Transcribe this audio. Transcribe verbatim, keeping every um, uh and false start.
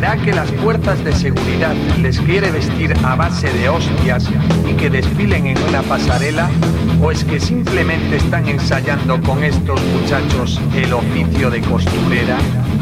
¿Será que las fuerzas de seguridad les quiere vestir a base de hostias y que desfilen en una pasarela? ¿O es que simplemente están ensayando con estos muchachos el oficio de costurera?